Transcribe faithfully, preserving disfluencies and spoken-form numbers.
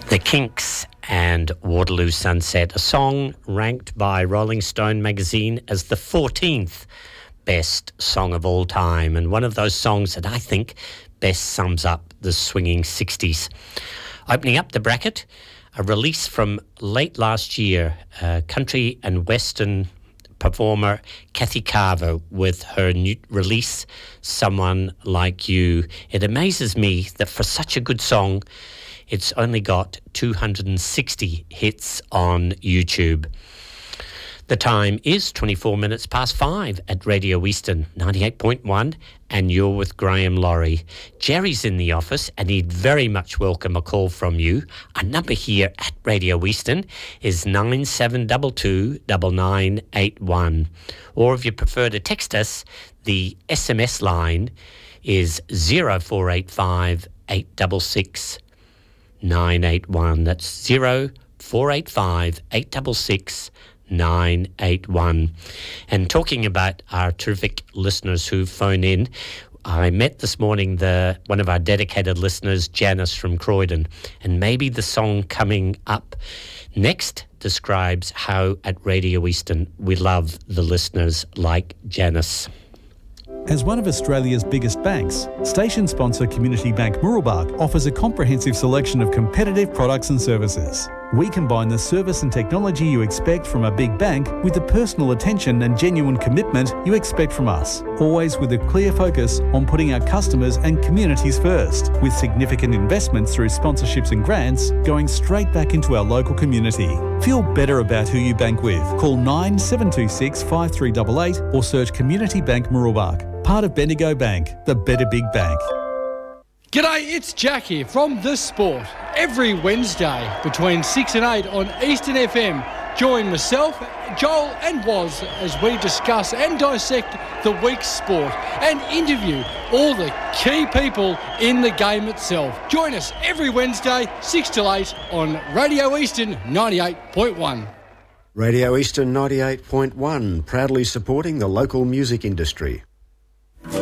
The Kinks and Waterloo Sunset, a song ranked by Rolling Stone magazine as the fourteenth best song of all time, and one of those songs that I think best sums up the swinging sixties. Opening up the bracket, a release from late last year, uh, country and western performer Kathy Carver with her new release, Someone Like You. It amazes me that for such a good song, it's only got two hundred sixty hits on YouTube. The time is twenty-four minutes past five at Radio Eastern ninety-eight point one, and you're with Graham Laurie. Jerry's in the office and he'd very much welcome a call from you. Our number here at Radio Eastern is nine seven two two, nine nine eight one. Or if you prefer to text us, the S M S line is zero four eight five, eight six six, nine eight one. That's zero four eight five, eight six six, nine eight one. And talking about our terrific listeners who phone in, I met this morning the one of our dedicated listeners, Janice from Croydon, and maybe the song coming up next describes how at Radio Eastern we love the listeners like Janice. As one of Australia's biggest banks, station sponsor Community Bank Mooroolbark offers a comprehensive selection of competitive products and services. We combine the service and technology you expect from a big bank with the personal attention and genuine commitment you expect from us, always with a clear focus on putting our customers and communities first, with significant investments through sponsorships and grants going straight back into our local community. Feel better about who you bank with. Call nine seven two six, five three eight eight or search Community Bank Mooroolbark, part of Bendigo Bank, the better big bank. G'day, it's Jack here from The Sport. Every Wednesday between six and eight on Eastern F M, join myself, Joel and Woz as we discuss and dissect the week's sport and interview all the key people in the game itself. Join us every Wednesday, six till eight on Radio Eastern ninety-eight point one. Radio Eastern ninety-eight point one, proudly supporting the local music industry.